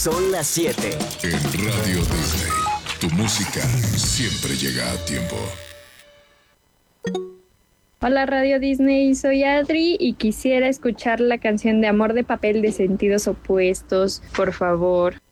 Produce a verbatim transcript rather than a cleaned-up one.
Son las siete. En Radio Disney, tu música siempre llega a tiempo. Hola Radio Disney, soy Adri y quisiera escuchar la canción de Amor de Papel de Sentidos Opuestos, por favor.